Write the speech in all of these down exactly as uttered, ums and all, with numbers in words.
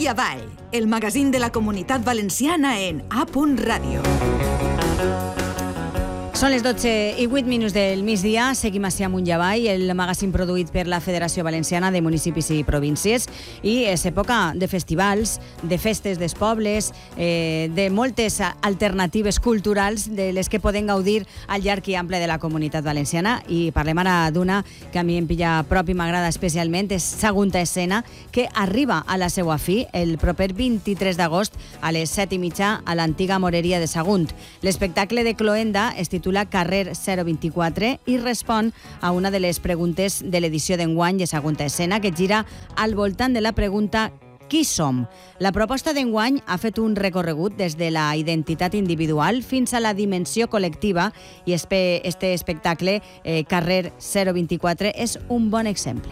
i avall, el magazín de la Comunitat Valenciana en A Ràdio. Són les dotze i vuit minuts del migdia. Seguim així amunt i avall, el magazín produït per la Federació Valenciana de Municipis i Províncies, i és època de festivals, de festes dels pobles, eh, de moltes alternatives culturals de les que podem gaudir al llarg i ample de la Comunitat Valenciana. I parlem ara d'una que a mi em pilla prop i m'agrada especialment, és Sagunta Escena, que arriba a la seva fi el proper vint-i-tres d'agost a les set i mitja a l'antiga moreria de Sagunt. L'espectacle de cloenda es titula Carrer zero vint-i-quatre i respon a una de les preguntes de l'edició d'enguany de Sagunta Escena, que gira al voltant de la pregunta «Qui som?». La proposta d'enguany ha fet un recorregut des de la identitat individual fins a la dimensió col·lectiva, i este espectacle, eh, Carrer zero vint-i-quatre, és un bon exemple.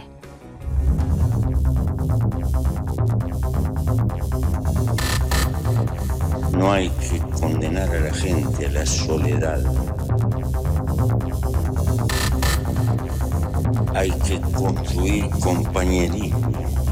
No hay que condenar a la gente a la soledad. Hay que construir compañerismo.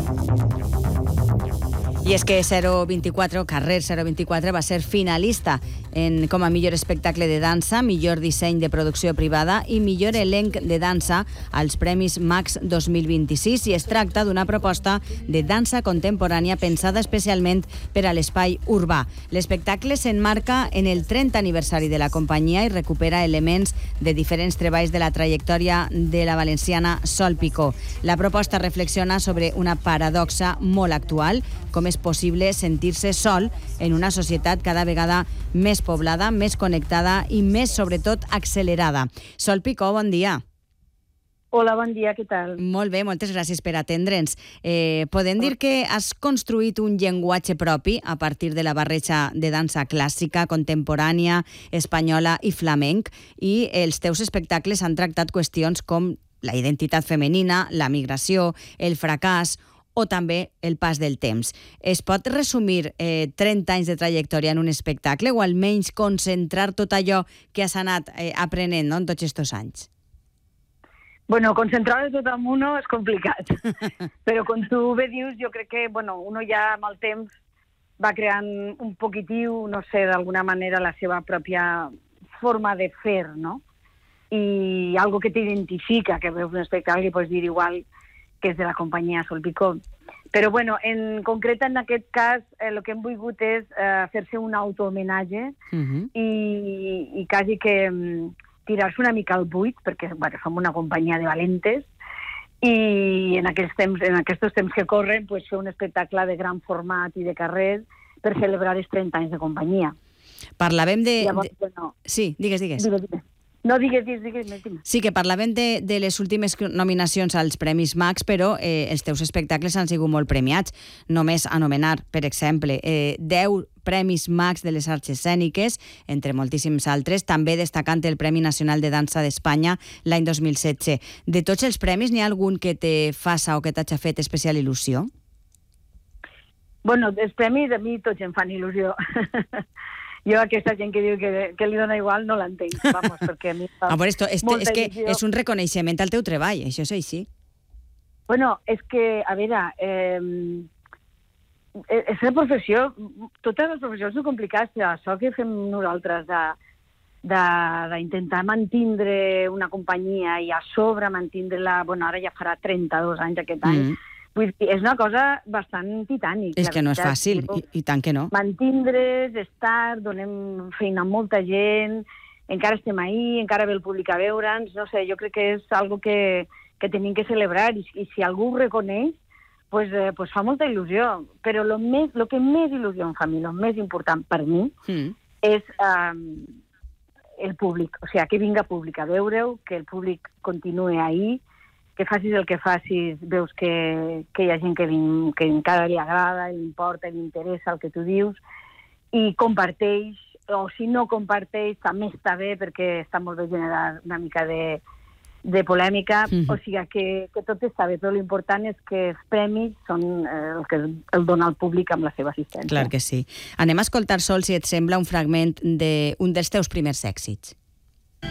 I és que zero vint-i-quatre, Carrer zero vint-i-quatre, va ser finalista en, com a millor espectacle de dansa, millor disseny de producció privada i millor elenc de dansa als Premis Max dos mil vint-i-sis, i es tracta d'una proposta de dansa contemporània pensada especialment per a l'espai urbà. L'espectacle s'enmarca en el trentè aniversari de la companyia i recupera elements de diferents treballs de la trajectòria de la valenciana Sol Picó. La proposta reflexiona sobre una paradoxa molt actual, com és possible sentir-se sol en una societat cada vegada més poblada, més connectada i més, sobretot, accelerada. Sol Picó, bon dia. Hola, bon dia, què tal? Molt bé, moltes gràcies per atendre'ns. Eh, podem dir que has construït un llenguatge propi a partir de la barreja de dansa clàssica, contemporània, espanyola i flamenc, i els teus espectacles han tractat qüestions com la identitat femenina, la migració, el fracàs o també el pas del temps. Es pot resumir eh, trenta anys de trajectòria en un espectacle, o almenys concentrar tot allò que has anat eh, aprenent, no?, en tots aquests anys? Bueno, concentrar tot en uno és complicat. Però com tu bé dius, jo crec que bueno, uno ja amb el temps va creant un poquitiu, no sé, d'alguna manera la seva pròpia forma de fer, no? I algo que t'identifica, que veus un espectacle i pots dir igual que és de la companyia Sol Picó. Però, bueno, en concret, en aquest cas, el eh, que hem volgut és eh, fer-se un auto-homenatge uh-huh. i, i quasi que um, tirar-se una mica al buit, perquè bueno, som una companyia de valentes, i en aquests temps, en aquests temps que corren, pues, fer un espectacle de gran format i de carrer per celebrar els trenta anys de companyia. Parlàvem de... Llavors, de... Bueno, sí, digues, digues. Digues, digues. No, digues, digues, digues, digues. Sí, que parlàvem de, de les últimes nominacions als Premis Max, però eh, els teus espectacles han sigut molt premiats. Només anomenar, per exemple, eh, deu Premis Max de les arts escèniques, entre moltíssims altres, també destacant el Premi Nacional de Dansa d'Espanya l'any dos mil setze. De tots els premis, n'hi ha algun que te faça o que t'hagi fet especial il·lusió? Bueno, els premis a mi tots em fan il·lusió. Jo aquesta gent que diu que, que li dona igual no l'entenc, vamos, perquè a mi fa ah, esto, este, molta és que il·lusió. És un reconeixement al teu treball, això és així. Bueno, és que, a veure, eh, és la professió, totes les professions són complicades, però això que fem nosaltres de, de, d'intentar mantindre una companyia i a sobre mantindre-la, bueno, ara ja farà trenta-dos anys aquest any, mm. Vull dir, és una cosa bastant titànica. És que no és fàcil, i, i tant que no. Mantindre's, estar, donem feina a molta gent, encara estem ahí, encara ve el públic a veure'ns, no sé, jo crec que és algo que, que tenim que celebrar, i, i si algú ho reconeix, pues, eh, pues fa molta il·lusió. Però lo, més, lo que més il·lusió em fa a mi, lo més important per mi, mm. és eh, el públic. O sigui, que vinga públic a veure-ho, que el públic continuï ahí, que facis el que facis, veus que, que hi ha gent que, vin, que encara li agrada, li importa, li interessa el que tu dius, i comparteix, o si no comparteix, també està bé, perquè està molt bé generar una mica de, de polèmica, mm-hmm. O sigui que, que tot està bé, però l'important és que els premis són eh, el que el dona al públic amb la seva assistència. Clar que sí. Anem a escoltar, Sol, si et sembla, un fragment d'un dels teus primers èxits.